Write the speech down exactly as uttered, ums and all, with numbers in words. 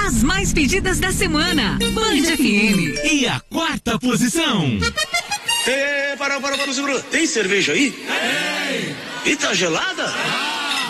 As mais pedidas da semana. Band F M. E a quarta posição. Ei, para, para, para, segura. Tem cerveja aí? Tem. E tá gelada?